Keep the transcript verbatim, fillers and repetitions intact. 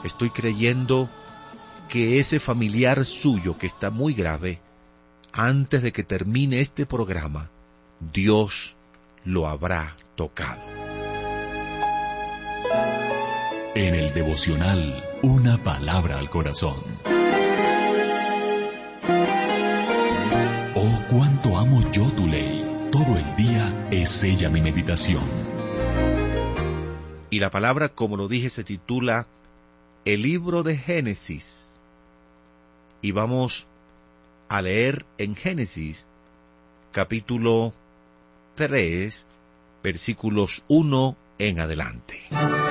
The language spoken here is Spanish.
estoy creyendo que ese familiar suyo que está muy grave, antes de que termine este programa, Dios lo habrá tocado. En el devocional, una palabra al corazón. Oh, cuánto amo yo tu ley. Todo el día es ella mi meditación. Y la palabra, como lo dije, se titula El libro de Génesis. Y vamos a leer en Génesis, capítulo tres, versículos uno en adelante.